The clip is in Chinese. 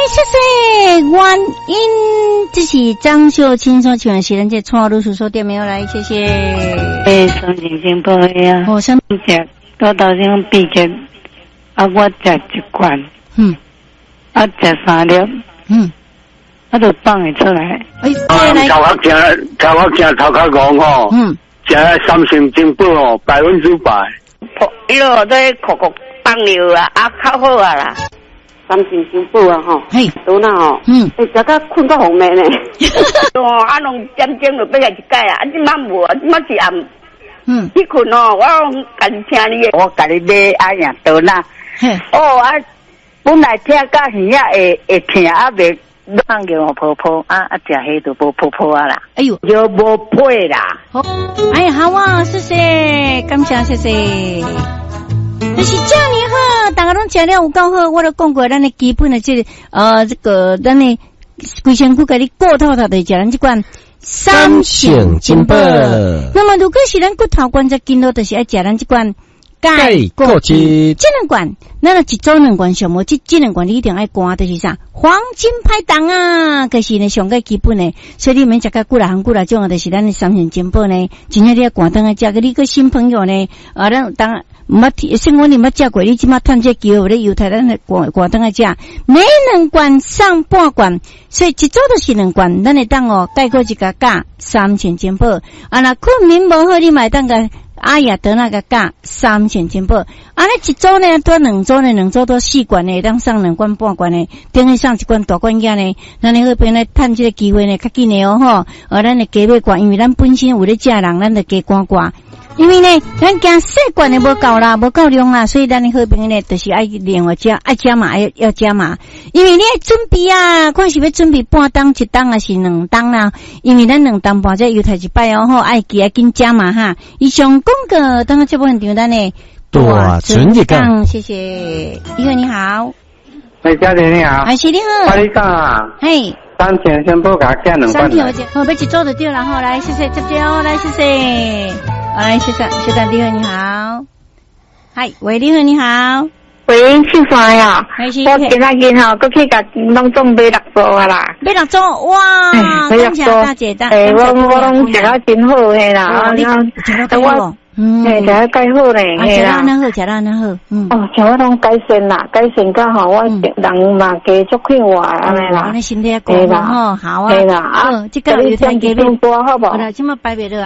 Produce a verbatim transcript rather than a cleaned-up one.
谢谢原因，这是张秀清所唱的是咱这创路书所点没有来，谢谢。 诶，双星星报呀， 我先食，我头先毕业，啊，我食一罐， 嗯， 啊，食三粒， 嗯， 我就放会出来。 哎， 啊， 来， 头壳惊，头壳惊，头壳戆吼， 嗯， 食三星金宝哦，百分之百。 伊落在酷酷放尿啊，啊，较好啊啦。三星金宝啊吼， 嘿， 都那吼， 嗯， 会食到困到红面呢。哦，啊，拢点点就要来一盖啊，啊，即马无，啊，即马是暗。 嗯， 你困哦，我家己听你的，我家己买啊呀，都那。 嘿， 哦啊，本来听到耳仔会会疼啊，袂放叫我婆婆啊啊，食迄都无婆婆啊啦。 哎呦， 就无配啦。 好，哎，好啊，谢谢，感谢，谢谢。就是这样好，大家拢食了有够好，我都讲过，咱的基本的这个、呃这个咱的规身躯给你顾透透的食咱这款三性金宝。那么如果是咱骨头关节筋络，就是爱食咱这款钙固质。这两罐，咱一周两罐上无，这这两罐你一定爱灌，就是啥黄金拍档啊，就是呢上个基本的，所以你免食个久啦、行久啦，种就是咱的三性金宝呢，真正你要灌灯啊，食个你个新朋友呢，啊，咱当。毋捌生活你捌食过，你即马趁这机会，我咧犹太咱挂挂灯来食，每两罐上半罐，所以一周都是两罐，咱会当哦，盖过一个价三千金宝，啊那困眠无好，你买当个阿雅得那个价三千金宝，啊那一周呢多两周呢，两周多四罐呢，当上两罐半罐呢，等于上一罐大罐仔呢，咱迄边来趁这个机会呢，较紧的哦吼，呃咱的加买罐，因为咱本身有咧食人，咱就加罐罐。因为呢，咱惊细罐的无够啦，无够量啦，所以咱的好朋友呢，就是爱另外加，爱加码，要要加码。因为你要准备啊，看是要准备半当一当还是两当啦？因为咱两当半这犹太一摆哦，吼，爱记爱紧加码哈。以上广告，当个这部分场咱呢， 大纯一讲， 谢谢，一个你好， 喂，家姐你好， 还是你好， 我你讲啊， 嘿。 三千先不给他加两三罐。 千，好，要一周就对了，好，来，谢谢，接接哦，来，谢谢，好，来，谢谢，谢谢，你好，你好，嗨，喂，你好，你好， 喂，姓啥呀？ 我今仔日吼，搁去甲拢总买六组啊啦。 买六组，哇，感谢大姐大， 诶，我我拢食啊真好嘿啦， 你食到我。嗯， 诶，食得介好咧， 嘿啦，食得好，食得好，嗯， 哦，像我拢改善啦，改善到吼，我人嘛加足快活安尼啦， 安尼身体也顾好吼，好啊， 嘿啦，啊， 这个有太加买， 多好无？ 好啦，即么摆袂落。